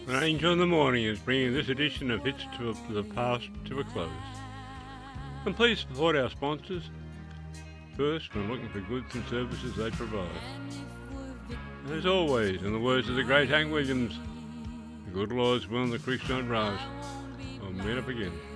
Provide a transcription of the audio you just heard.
An Angel in the Morning is bringing this edition of Hits to the Past to a close. And please support our sponsors. First, when looking for goods and services they provide. And as always, in the words of the great Hank Williams, the good Lord's will and the creeks don't rise. I'll meet up again.